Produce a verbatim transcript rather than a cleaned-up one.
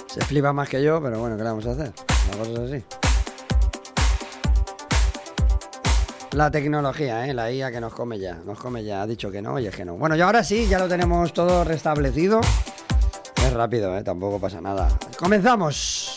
Se flipa más que yo, pero bueno, ¿qué le vamos a hacer? La cosa es así. La tecnología, ¿eh? La I A que nos come ya. Nos come ya. Ha dicho que no y es que no. Bueno, y ahora sí, ya lo tenemos todo restablecido. Es rápido, ¿eh? Tampoco pasa nada. ¡Comenzamos!